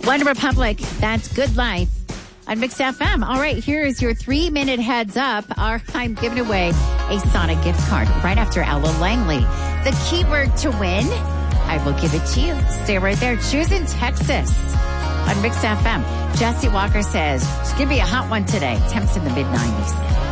One Republic, that's Good Life on Mixed FM. All right, here is your 3-minute heads up. I'm giving away a Sonic gift card right after Ella Langley. The keyword to win, I will give it to you. Stay right there. Choosing Texas on Mixed FM. Jesse Walker says, it's going to be a hot one today. Temps in the mid-90s.